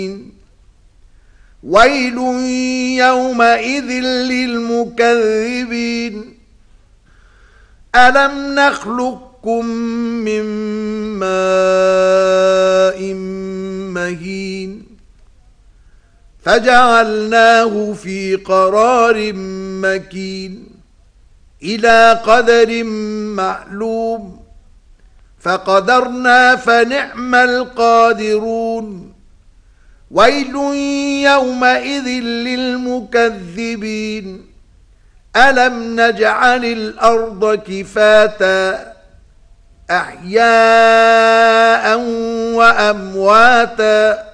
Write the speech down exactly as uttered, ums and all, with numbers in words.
ويل يومئذ للمكذبين ألم نخلقكم من ماء مهين فجعلناه في قرار مكين إلى قدر معلوم فقدرنا فنعم القادرون ويل يومئذ للمكذبين ألم نجعل الأرض كفاتا أحياء وأمواتا